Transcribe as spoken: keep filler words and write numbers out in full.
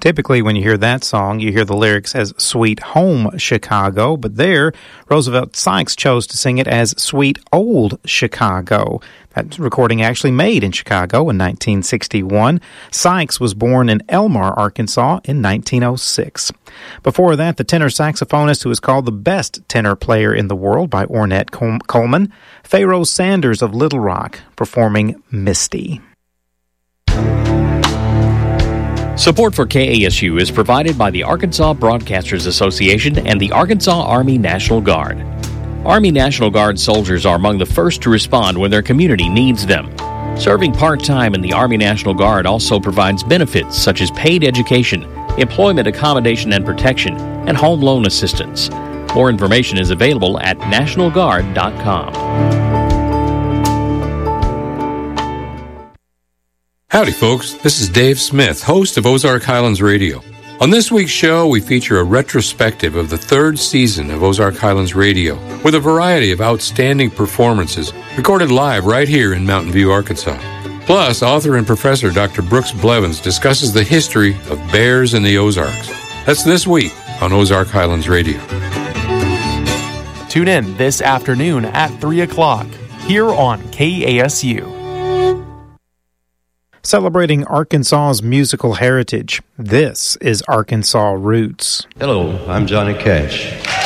Typically, when you hear that song, you hear the lyrics as Sweet Home Chicago, but there, Roosevelt Sykes chose to sing it as Sweet Old Chicago. That recording actually made in Chicago in nineteen sixty-one. Sykes was born in Elmar, Arkansas in nineteen oh six. Before that, the tenor saxophonist who is called the best tenor player in the world by Ornette Coleman, Pharoah Sanders of Little Rock, performing Misty. Support for K A S U is provided by the Arkansas Broadcasters Association and the Arkansas Army National Guard. Army National Guard soldiers are among the first to respond when their community needs them. Serving part-time in the Army National Guard also provides benefits such as paid education, employment accommodation and protection, and home loan assistance. More information is available at national guard dot com. Howdy, folks. This is Dave Smith, host of Ozark Highlands Radio. On this week's show, we feature a retrospective of the third season of Ozark Highlands Radio with a variety of outstanding performances recorded live right here in Mountain View, Arkansas. Plus, author and professor Doctor Brooks Blevins discusses the history of bears in the Ozarks. That's this week on Ozark Highlands Radio. Tune in this afternoon at three o'clock here on K A S U. Celebrating Arkansas's musical heritage, this is Arkansas Roots. Hello, I'm Johnny Cash.